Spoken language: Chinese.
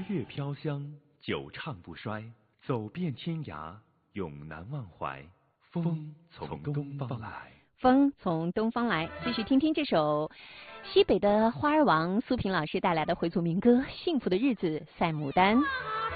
月飘香，久唱不衰。走遍天涯，永难忘怀。风从东方来。 风从东方来，继续听听这首西北的花儿王苏萍老师带来的回族民歌《幸福的日子赛牡丹》。